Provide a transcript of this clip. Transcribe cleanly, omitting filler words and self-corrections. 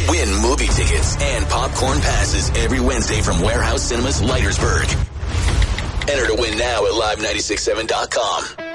Win movie tickets and popcorn passes every Wednesday from Warehouse Cinemas, Leitersburg. Enter to win now at live967.com.